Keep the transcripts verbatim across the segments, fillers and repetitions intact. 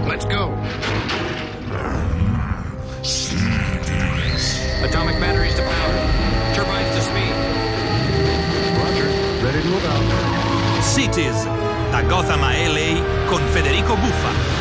Let's go. Atomic batteries to power. Turbines to speed. Roger. Ready to move out. Cities, da Gotham a L A con Federico Buffa.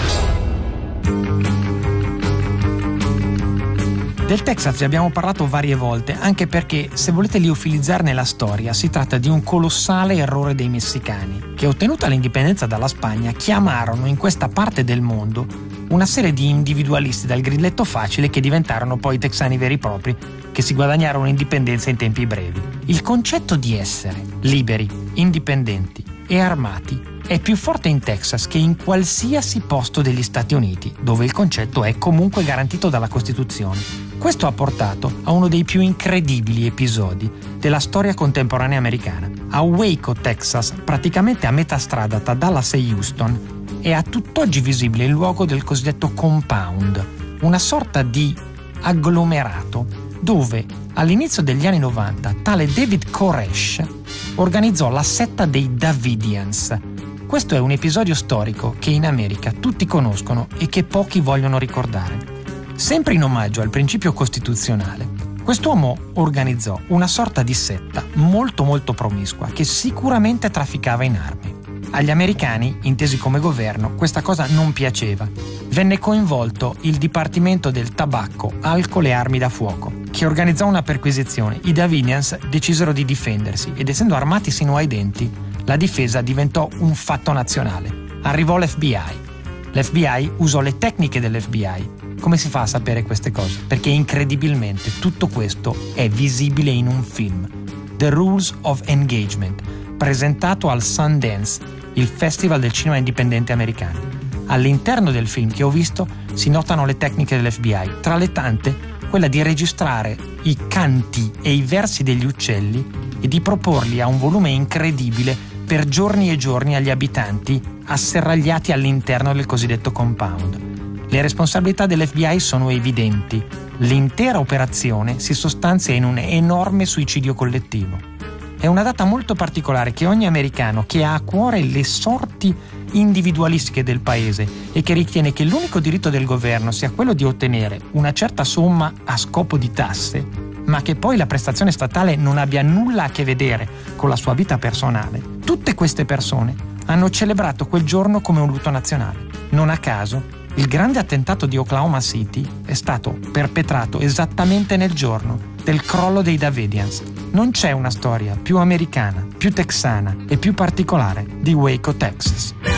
Del Texas vi abbiamo parlato varie volte, anche perché, se volete liofilizzarne la storia, si tratta di un colossale errore dei messicani, che, ottenuta l'indipendenza dalla Spagna, chiamarono in questa parte del mondo una serie di individualisti dal grilletto facile che diventarono poi texani veri e propri, che si guadagnarono l'indipendenza in tempi brevi. Il concetto di essere liberi, indipendenti e armati è più forte in Texas che in qualsiasi posto degli Stati Uniti, dove il concetto è comunque garantito dalla Costituzione. Questo ha portato a uno dei più incredibili episodi della storia contemporanea americana. A Waco, Texas, praticamente a metà strada tra Dallas e Houston, è a tutt'oggi visibile il luogo del cosiddetto compound, una sorta di agglomerato dove all'inizio degli anni novanta tale David Koresh organizzò la setta dei Davidians. Questo è un episodio storico che in America tutti conoscono e che pochi vogliono ricordare. Sempre in omaggio al principio costituzionale, quest'uomo organizzò una sorta di setta molto molto promiscua che sicuramente trafficava in armi. Agli americani, intesi come governo, questa cosa non piaceva. Venne coinvolto il Dipartimento del Tabacco, Alcol e Armi da Fuoco, che organizzò una perquisizione. I Davidians decisero di difendersi ed, essendo armati sino ai denti, la difesa diventò un fatto nazionale. Arrivò l'F B I. L'F B I usò le tecniche dell'F B I. Come si fa a sapere queste cose? Perché incredibilmente tutto questo è visibile in un film, The Rules of Engagement, presentato al Sundance, il festival del cinema indipendente americano. All'interno del film che ho visto si notano le tecniche dell'F B I, tra le tante quella di registrare i canti e i versi degli uccelli e di proporli a un volume incredibile per giorni e giorni agli abitanti asserragliati all'interno del cosiddetto compound. Le responsabilità dell'F B I sono evidenti. L'intera operazione si sostanzia in un enorme suicidio collettivo. È una data molto particolare che ogni americano che ha a cuore le sorti individualistiche del paese e che ritiene che l'unico diritto del governo sia quello di ottenere una certa somma a scopo di tasse, ma che poi la prestazione statale non abbia nulla a che vedere con la sua vita personale. Tutte queste persone hanno celebrato quel giorno come un lutto nazionale. Non a caso, il grande attentato di Oklahoma City è stato perpetrato esattamente nel giorno del crollo dei Davidians. Non c'è una storia più americana, più texana e più particolare di Waco, Texas.